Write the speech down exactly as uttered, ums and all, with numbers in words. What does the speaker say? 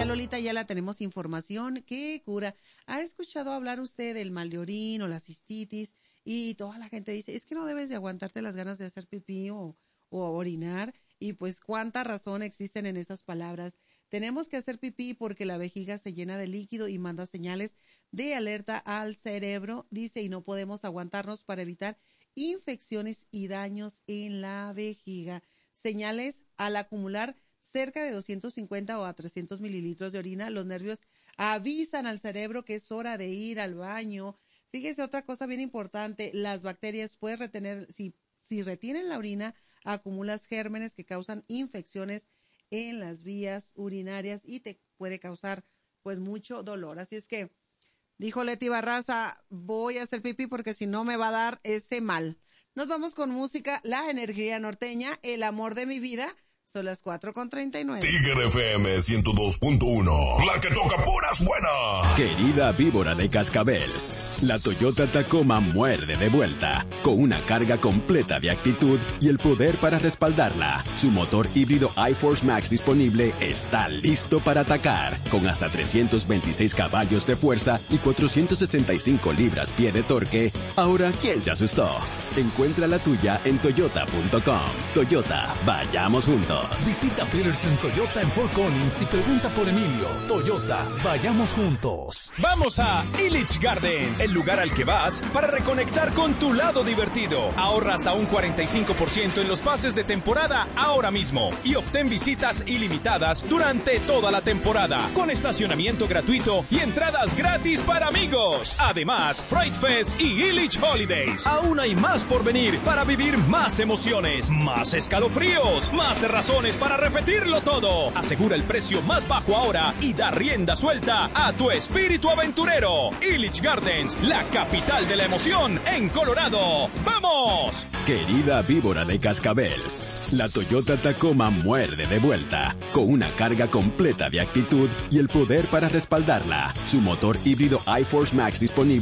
Lolita Ayala, tenemos información que cura. ¿Ha escuchado hablar usted del mal de orina o la cistitis? Y toda la gente dice, es que no debes de aguantarte las ganas de hacer pipí o, o orinar. Y pues cuánta razón existen en esas palabras. Tenemos que hacer pipí porque la vejiga se llena de líquido y manda señales de alerta al cerebro, dice, y no podemos aguantarnos para evitar infecciones y daños en la vejiga. Señales al acumular cerca de doscientos cincuenta o a trescientos mililitros de orina, los nervios avisan al cerebro que es hora de ir al baño. Fíjese otra cosa bien importante, las bacterias pueden retener, si, si retienen la orina, acumulas gérmenes que causan infecciones en las vías urinarias y te puede causar pues mucho dolor. Así es que, dijo Leti Barraza, voy a hacer pipí porque si no me va a dar ese mal. Nos vamos con música, la energía norteña, el amor de mi vida. Son las cuatro con treinta y nueve. Tigre F M ciento dos punto uno, la que toca puras buenas. Querida víbora de cascabel, la Toyota Tacoma muerde de vuelta, con una carga completa de actitud y el poder para respaldarla. Su motor híbrido iForce Max disponible está listo para atacar, con hasta trescientos veintiséis caballos de fuerza y cuatrocientos sesenta y cinco libras-pie de torque. Ahora, ¿quién se asustó? Encuentra la tuya en toyota punto com. Toyota, vayamos juntos. Visita Peterson Toyota en Fort Collins y pregunta por Emilio. Toyota, vayamos juntos. Vamos a Illich Gardens, el lugar al que vas para reconectar con tu lado divertido. Ahorra hasta un cuarenta y cinco por ciento en los pases de temporada ahora mismo y obtén visitas ilimitadas durante toda la temporada, con estacionamiento gratuito y entradas gratis para amigos. Además, Fright Fest y Illich Holidays. Aún hay más por venir para vivir más emociones, más escalofríos, más razones para repetirlo todo. Asegura el precio más bajo ahora y da rienda suelta a tu espíritu aventurero. Illich Gardens, la capital de la emoción en Colorado. ¡Vamos! Querida víbora de cascabel, la Toyota Tacoma muerde de vuelta, con una carga completa de actitud y el poder para respaldarla. Su motor híbrido iForce Max disponible